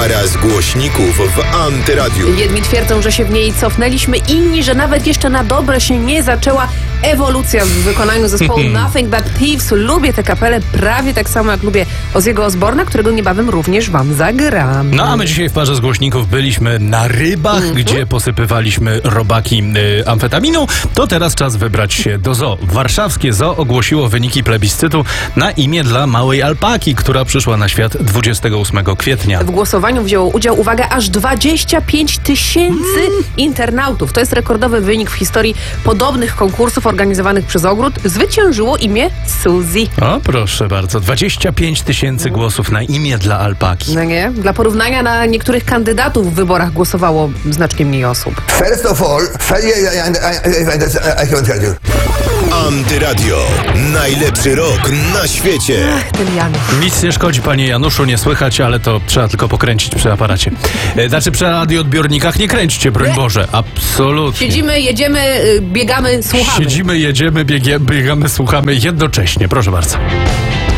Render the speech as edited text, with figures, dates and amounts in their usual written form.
Para z głośników w Antyradiu. Jedni twierdzą, że się w niej cofnęliśmy, inni, że nawet jeszcze na dobre się nie zaczęła ewolucja w wykonaniu zespołu Nothing But Thieves. Lubię tę kapelę prawie tak samo jak lubię Ozzy'ego Osborna, którego niebawem również wam zagram. No a my dzisiaj w parze z głośników byliśmy na Rybach, gdzie posypywaliśmy robaki amfetaminą. To teraz czas wybrać się do zoo. Warszawskie zoo ogłosiło wyniki plebiscytu na imię dla małej alpaki, która przyszła na świat 28 kwietnia. W głosowaniu wzięło udział, uwaga, aż 25 000 internautów. To jest rekordowy wynik w historii podobnych konkursów organizowanych przez Ogród. Zwyciężyło imię Suzy. O, proszę bardzo. 25 000 głosów na imię dla alpaki. No nie? Dla porównania na niektórych kandydatów w wyborach głosowało znacznie mniej osób. First of all, I can tell you. Antyradio. Najlepszy rok na świecie. Ach, ten Janusz. Nic nie szkodzi, panie Januszu, nie słychać, ale to trzeba tylko pokręcić przy aparacie. Znaczy przy radioodbiornikach nie kręćcie, broń Boże. Absolutnie. Siedzimy, jedziemy, biegamy, słuchamy. Siedzimy, jedziemy, biegamy, słuchamy jednocześnie. Proszę bardzo.